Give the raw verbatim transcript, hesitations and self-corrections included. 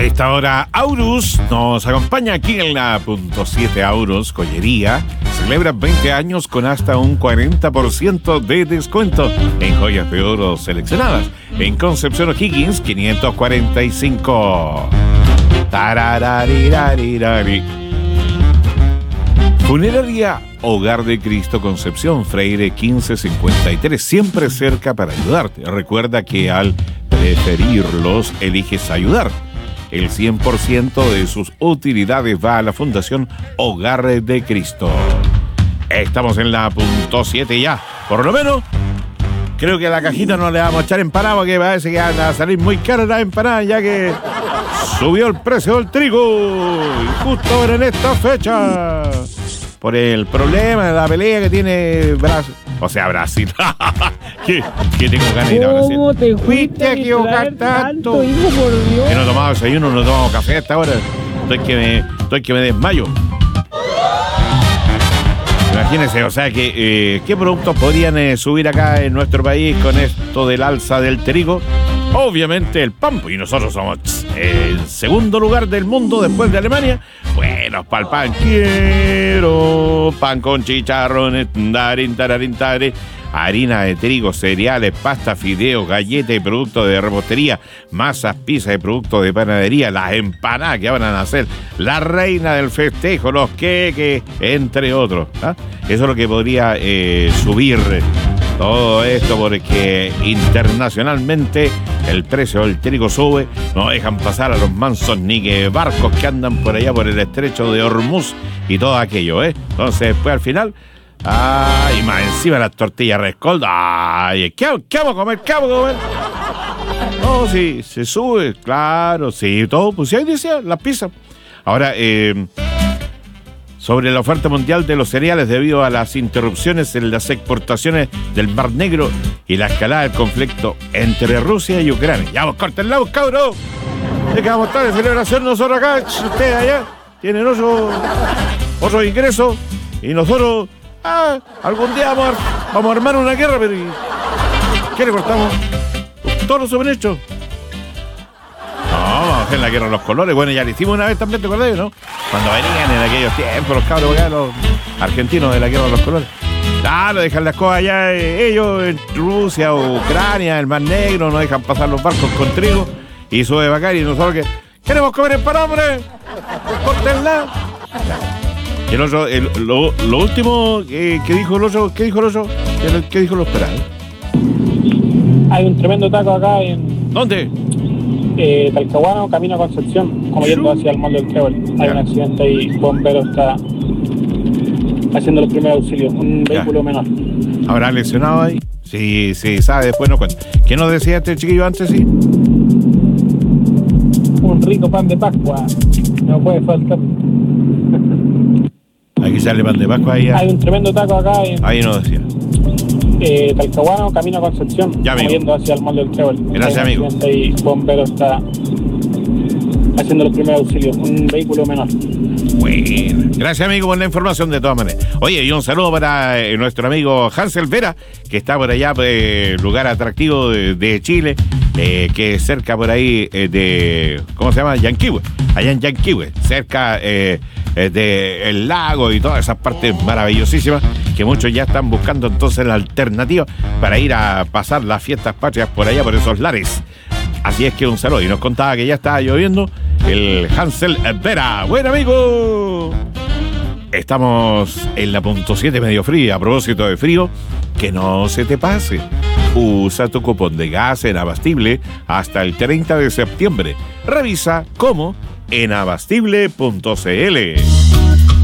esta hora Aurus nos acompaña aquí en la punto siete. Aurus Joyería celebra veinte años con hasta un cuarenta por ciento de descuento en joyas de oro seleccionadas en Concepción O'Higgins quinientos cuarenta y cinco. Tarararirarirari. Funeraria Hogar de Cristo Concepción, Freire quince cincuenta y tres, siempre cerca para ayudarte. Recuerda que al preferirlos, eliges ayudar. El cien por ciento de sus utilidades va a la Fundación Hogar de Cristo. Estamos en la punto siete ya. Por lo menos, creo que a la cajita no le vamos a echar empanada porque parece que van a salir muy caras las empanadas ya que subió el precio del trigo. Y justo ahora en esta fecha, por el problema de la pelea que tiene Brasil. O sea, Brasil. que, que tengo ganas de ir a Brasil. ¿Cómo te fuiste a equivocar tanto? Hijo, por Dios. Que no he tomado desayuno, no he tomado café hasta ahora. Estoy que me, estoy que me desmayo. Imagínense, o sea, que eh, ¿qué productos podrían eh, subir acá en nuestro país con esto del alza del trigo? Obviamente el pan, y nosotros somos el segundo lugar del mundo después de Alemania. Bueno, para el pan quiero pan con chicharrones, tarin, tararin, tare, harina de trigo, cereales, pasta, fideos, galletas y productos de repostería, masas, pizzas y productos de panadería, las empanadas que van a nacer, la reina del festejo, los queques, entre otros. ¿Ah? Eso es lo que podría eh, subir todo esto porque internacionalmente el precio del trigo sube, no dejan pasar a los mansos ni que barcos que andan por allá por el estrecho de Hormuz y todo aquello, ¿eh? Entonces después al final, ay, más encima las tortillas rescoldas, ay, ¿qué, ¿qué vamos a comer? ¿Qué vamos a comer? No, sí, se sube, claro, sí, todo, pues sí, ahí decía, las pizzas. Ahora, eh... sobre la oferta mundial de los cereales debido a las interrupciones en las exportaciones del Mar Negro y la escalada del conflicto entre Rusia y Ucrania. Ya vos, córtenla, vos, cabrón. ¿De qué vamos a estar de celebración nosotros acá? Ustedes allá tienen otro, otro ingreso y nosotros, ah, algún día vamos a, vamos a armar una guerra, pero ¿qué le cortamos? Todos los suben hechos. No, vamos a hacer la guerra de los colores. Bueno, ya lo hicimos una vez también, ¿te acordás, no? Cuando venían en aquellos tiempos los cabros acá, los argentinos de la guerra de los colores. Claro, dejan las cosas allá, eh, ellos en Rusia, Ucrania, el Mar Negro, no dejan pasar los barcos con trigo y sube bacán y nosotros que queremos comer empanada, hombre, córtenla. Y el otro, el, lo, lo último eh, que dijo el otro, ¿qué dijo el otro? ¿Qué, qué dijo el esperado? Hay un tremendo taco acá en... ¿Dónde? Eh, Talcahuano, camino a Concepción, como yendo hacia el Molde del Trébol. Hay un accidente y bombero está haciendo los primeros auxilios, un vehículo menor. ¿Habrá lesionado ahí? Sí, sí, sabe, después no cuenta. ¿Qué nos decía este chiquillo antes, sí? Un rico pan de Pascua, no puede faltar. Aquí sale pan de Pascua ahí. Hay un tremendo taco acá en... Ahí no decía. Eh, Talcahuano, camino a Concepción, ya, amigo. yendo hacia el Molde del Trébol. Gracias, amigo. Y bombero está haciendo los primeros auxilios, un vehículo menor. Bueno, gracias, amigo, por la información de todas maneras. Oye, y un saludo para eh, nuestro amigo Hansel Vera, que está por allá, eh, lugar atractivo de, de Chile, eh, que es cerca por ahí eh, de, ¿cómo se llama? Yanquihue, allá en Yanquihue, cerca eh, eh, del lago y todas esas partes maravillosísimas que muchos ya están buscando entonces la alternativa para ir a pasar las fiestas patrias por allá, por esos lares. Así es que un saludo. Y nos contaba que ya estaba lloviendo el Hansel Vera. Bueno, amigo, estamos en la punto siete, medio frío. A propósito de frío, que no se te pase. Usa tu cupón de gas en Abastible hasta el treinta de septiembre. Revisa cómo en abastible punto c l.